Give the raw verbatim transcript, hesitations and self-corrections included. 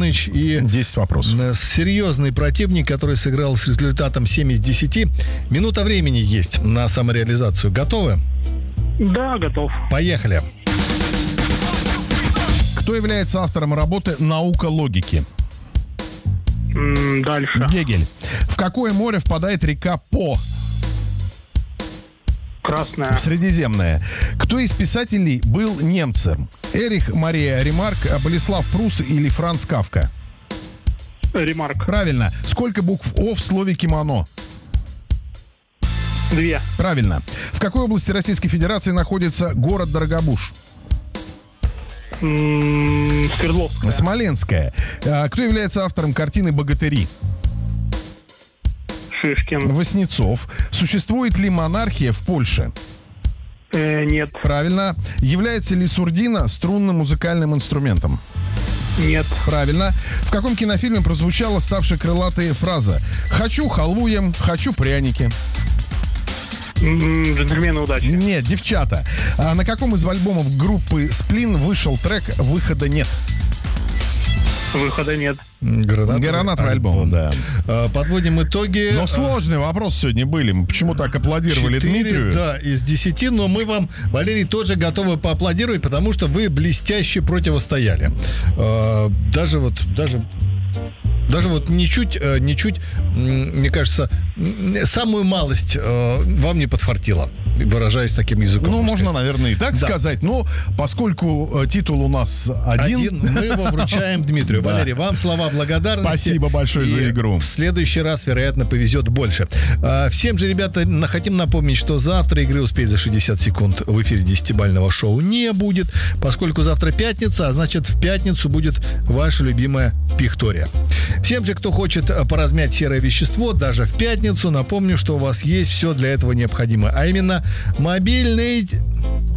Иванович и... десять вопросов. Серьезный противник, который сыграл с результатом семь из десяти. Минута времени есть на самореализацию. Готовы? Да, готов. Поехали. Кто является автором работы «Наука логики»? М, Дальше. Гегель. В какое море впадает река По? Красная. В Средиземное. Кто из писателей был немцем? Эрих Мария Ремарк, Болеслав Прус или Франц Кафка? Ремарк. Правильно. Сколько букв О в слове «кимоно»? Две. Правильно. В какой области Российской Федерации находится город Дорогобуж? М, Свердловская. Смоленская. А, кто является автором картины «Богатыри»? Шишкин. Васнецов. Существует ли монархия в Польше? Э, нет. Правильно. Является ли сурдина струнным музыкальным инструментом? Нет. Правильно. В каком кинофильме прозвучала ставшая крылатой фраза «Хочу халву ем, хочу пряники»? М, Джентльмены удачи. Нет, девчата. А на каком из альбомов группы «Сплин» вышел трек «Выхода нет»? Выхода нет. Гранатовый, Гранатовый альбом, да. А, Подводим итоги. Но сложные вопросы сегодня были. Мы почему так аплодировали Четыре, Дмитрию? да, из десяти, но мы вам, Валерий, тоже готовы поаплодировать, потому что вы блестяще противостояли. А, Даже вот, даже... Даже вот ничуть, э, ничуть, м, мне кажется, м, самую малость э, вам не подфартило, выражаясь таким языком. Ну, так можно, сказать. наверное, и так Да. сказать. Но поскольку э, титул у нас один... Один, мы его вручаем Дмитрию. Да. Валерий, вам слова благодарности. Спасибо большое за И игру. В следующий раз, вероятно, повезет больше. А, Всем же, ребята, на- хотим напомнить, что завтра игры «Успеть за шестьдесят секунд» в эфире десятибалльного шоу не будет, поскольку завтра пятница, а значит, в пятницу будет ваша любимая пихтория. Всем же, кто хочет а, поразмять серое вещество, даже в пятницу, напомню, что у вас есть все для этого необходимое, а именно мобильный